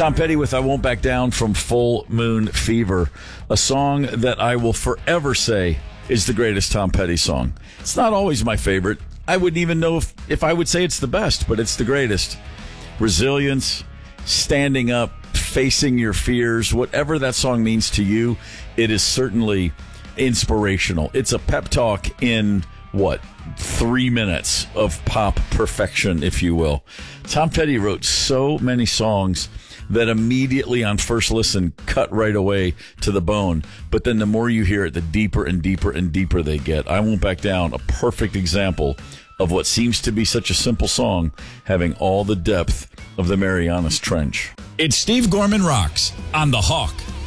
Tom Petty with I Won't Back Down from Full Moon Fever, a song that I will forever say is the greatest Tom Petty song. It's not always my favorite. I wouldn't even know if I would say it's the best, but it's the greatest. Resilience, standing up, facing your fears, whatever that song means to you, it is certainly inspirational. It's a pep talk in, 3 minutes of pop perfection, if you will. Tom Petty wrote so many songs that immediately on first listen cut right away to the bone. But then the more you hear it, the deeper and deeper and deeper they get. I Won't Back Down, a perfect example of what seems to be such a simple song having all the depth of the Marianas Trench. It's Steve Gorman Rocks on The Hawk.